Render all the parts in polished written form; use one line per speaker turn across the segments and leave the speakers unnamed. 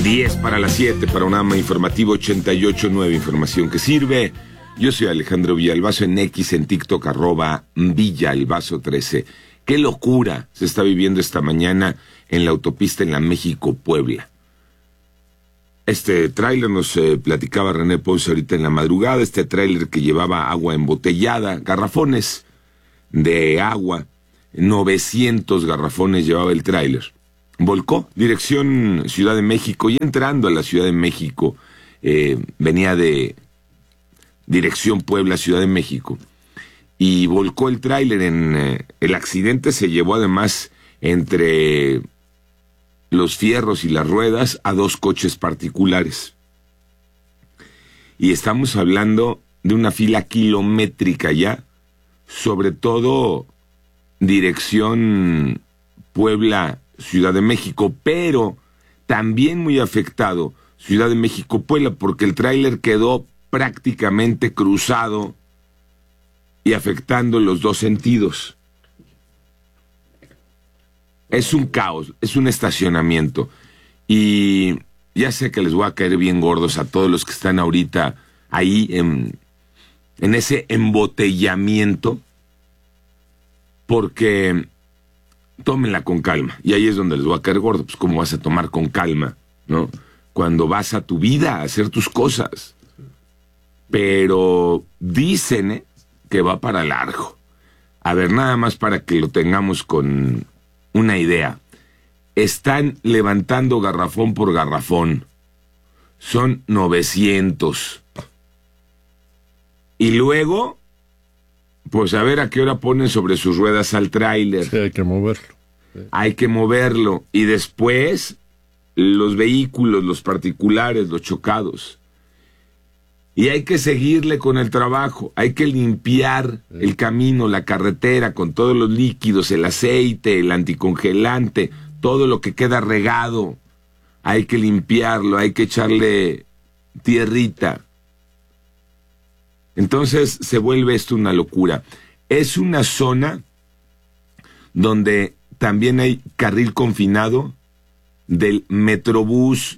10 para las 7, Panorama Informativo 88.9, información que sirve. Yo soy Alejandro Villalbazo, en X, en TikTok, @Villalbazo13. Qué locura se está viviendo esta mañana en la autopista en la México-Puebla. Este tráiler nos platicaba René Ponce ahorita en la madrugada, este tráiler que llevaba agua embotellada, garrafones de agua, 900 garrafones llevaba el tráiler. Volcó, dirección Ciudad de México, y entrando a la Ciudad de México, venía de dirección Puebla, Ciudad de México, y volcó el tráiler. El accidente se llevó además entre los fierros y las ruedas a 2 coches particulares. Y estamos hablando de una fila kilométrica ya, sobre todo dirección Puebla, Ciudad de México, pero también muy afectado Ciudad de México-Puebla, porque el tráiler quedó prácticamente cruzado y afectando los 2 sentidos. Es un caos, es un estacionamiento. Y ya sé que les voy a caer bien gordos a todos los que están ahorita ahí en ese embotellamiento, porque tómenla con calma. Y ahí es donde les voy a caer gordo. Pues cómo vas a tomar con calma, ¿no? Cuando vas a tu vida a hacer tus cosas. Pero dicen que va para largo. A ver, nada más para que lo tengamos con una idea. Están levantando garrafón por garrafón. Son 900. Y luego, pues a ver a qué hora ponen sobre sus ruedas al tráiler.
Sí, hay que moverlo. Sí.
Hay que moverlo. Y después, los vehículos, los particulares, los chocados. Y hay que seguirle con el trabajo. Hay que limpiar el camino, la carretera, con todos los líquidos, el aceite, el anticongelante, todo lo que queda regado. Hay que limpiarlo, hay que echarle tierrita. Entonces se vuelve esto una locura. Es una zona donde también hay carril confinado del Metrobús.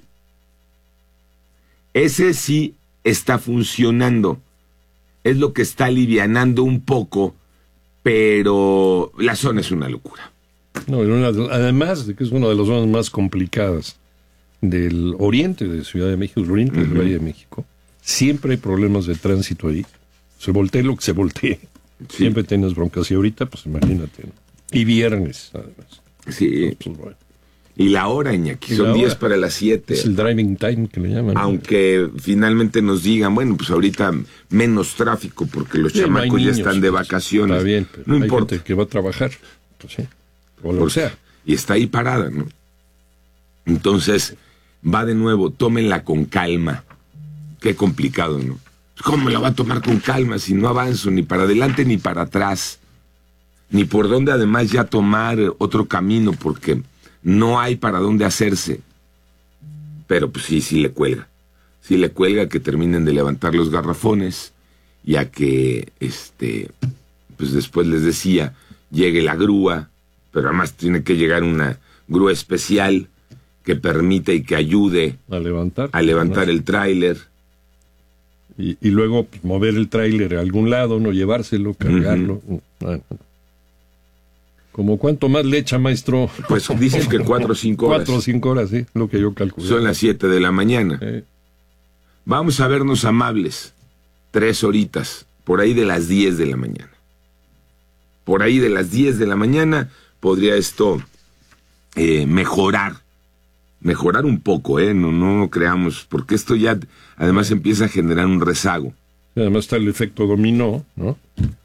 Ese sí está funcionando. Es lo que está alivianando un poco, pero la zona es una locura.
No, además de que es una de las zonas más complicadas del oriente de Ciudad de México, el oriente del Valle de México, siempre hay problemas de tránsito ahí. Se voltee lo que se voltee. Sí. Siempre tienes broncas. Y ahorita, pues imagínate, ¿no? Y viernes, además.
Sí.
Pues, bueno.
Y la hora, Iñaki, son 10 para las 7.
Es el driving time que le llaman.
Aunque finalmente nos digan, bueno, pues ahorita menos tráfico porque los chamacos no niños, ya están de vacaciones.
Está bien, pero
no
hay
importa.
Gente que va a trabajar, pues sí, o lo sea.
Y está ahí parada, ¿no? Entonces, va de nuevo, tómenla con calma. Qué complicado, ¿no? ¿Cómo la va a tomar con calma si no avanzo ni para adelante ni para atrás? Ni por dónde además ya tomar otro camino, porque no hay para dónde hacerse. Pero pues sí le cuelga. Sí le cuelga que terminen de levantar los garrafones y a que, pues después les decía, llegue la grúa, pero además tiene que llegar una grúa especial que permita y que ayude
a levantar
el tráiler.
Y luego pues, mover el tráiler a algún lado, no llevárselo, cargarlo. Bueno. ¿Como cuánto más le echa, maestro?
Pues dicen que 4 o 5 horas.
4 o 5 horas, sí, lo que yo calculo.
Son las 7 de la mañana. Vamos a vernos amables. 3 horitas, por ahí de las 10 de la mañana. Por ahí de las 10 de la mañana podría esto mejorar un poco, no creamos, porque esto ya además empieza a generar un rezago.
Y además está el efecto dominó, ¿no?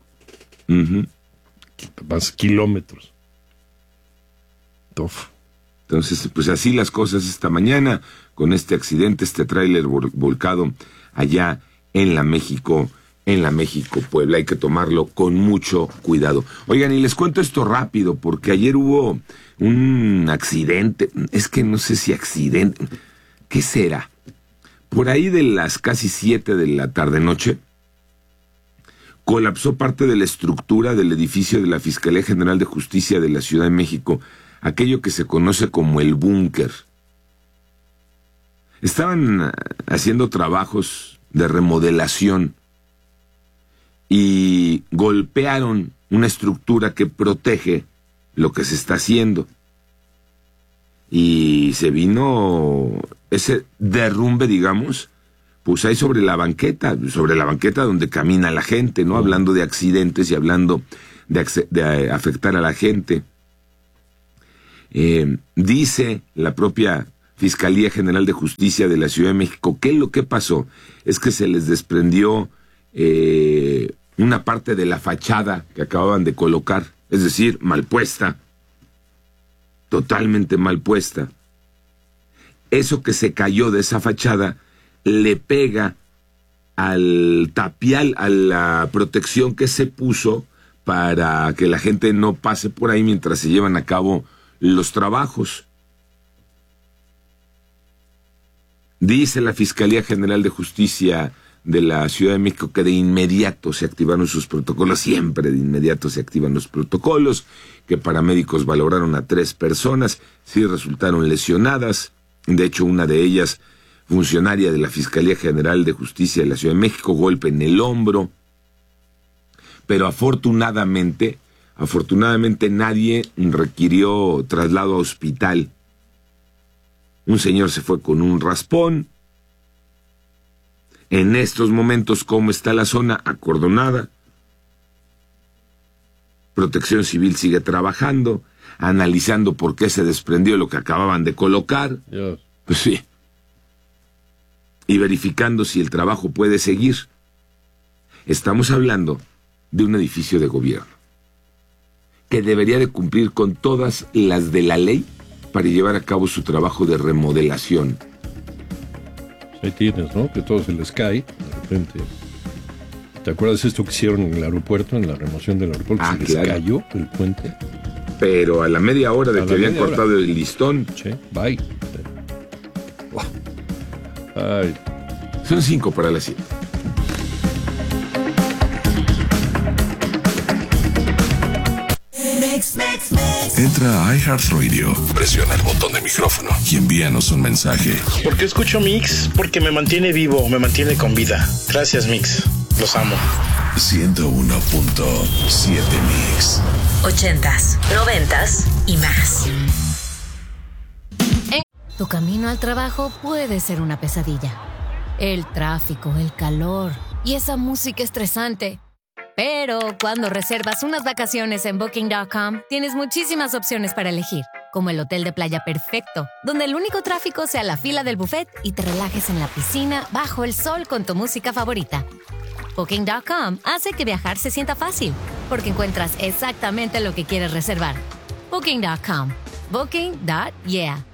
Más kilómetros. Uf.
Entonces, pues así las cosas esta mañana, con este accidente, este tráiler volcado allá en la México-Puebla. Hay que tomarlo con mucho cuidado. Oigan, y les cuento esto rápido, porque ayer hubo un accidente, es que no sé si accidente, ¿qué será? Por ahí de las casi 7 de la tarde-noche, colapsó parte de la estructura del edificio de la Fiscalía General de Justicia de la Ciudad de México, aquello que se conoce como el búnker. Estaban haciendo trabajos de remodelación y golpearon una estructura que protege lo que se está haciendo. Y se vino ese derrumbe, digamos, pues ahí sobre la banqueta donde camina la gente, ¿no? Hablando de accidentes y hablando de afectar a la gente. Dice la propia Fiscalía General de Justicia de la Ciudad de México que lo que pasó es que se les desprendió una parte de la fachada que acababan de colocar, es decir, mal puesta, totalmente mal puesta. Eso que se cayó de esa fachada le pega al tapial, a la protección que se puso para que la gente no pase por ahí mientras se llevan a cabo los trabajos. Dice la Fiscalía General de Justicia de la Ciudad de México que de inmediato se activaron sus protocolos, siempre de inmediato se activan los protocolos, que paramédicos valoraron a 3 personas, sí resultaron lesionadas, de hecho una de ellas, funcionaria de la Fiscalía General de Justicia de la Ciudad de México, golpe en el hombro, pero afortunadamente nadie requirió traslado a hospital. Un señor se fue con un raspón. En estos momentos, ¿cómo está la zona? Acordonada. Protección Civil sigue trabajando, analizando por qué se desprendió lo que acababan de colocar.
Dios.
Pues sí. Y verificando si el trabajo puede seguir. Estamos hablando de un edificio de gobierno que debería de cumplir con todas las de la ley para llevar a cabo su trabajo de remodelación.
Ahí tienes, ¿no? Que todo se les cae, de repente. ¿Te acuerdas esto que hicieron en el aeropuerto, en la remoción del aeropuerto? Se les cayó el puente.
Pero a la media hora de que habían cortado el listón.
Sí, bye. Ay.
Son 5 para las 7.
Entra a iHeartRadio, presiona el botón de micrófono y envíanos un mensaje.
¿Por qué escucho Mix? Porque me mantiene vivo, me mantiene con vida. Gracias, Mix. Los amo.
101.7 Mix.
80s, 90s y más.
Tu camino al trabajo puede ser una pesadilla. El tráfico, el calor y esa música estresante. Pero cuando reservas unas vacaciones en Booking.com, tienes muchísimas opciones para elegir, como el hotel de playa perfecto, donde el único tráfico sea la fila del buffet y te relajes en la piscina bajo el sol con tu música favorita. Booking.com hace que viajar se sienta fácil, porque encuentras exactamente lo que quieres reservar. Booking.com. Booking.yeah.